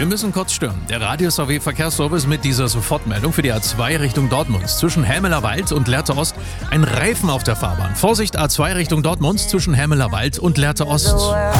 Wir müssen kurz stören. Der Radius AW Verkehrsservice mit dieser Sofortmeldung für die A2 Richtung Dortmund. Zwischen Helmeler Wald und Lehrte Ost ein Reifen auf der Fahrbahn. Vorsicht, A2 Richtung Dortmund zwischen Helmeler Wald und Lehrte Ost.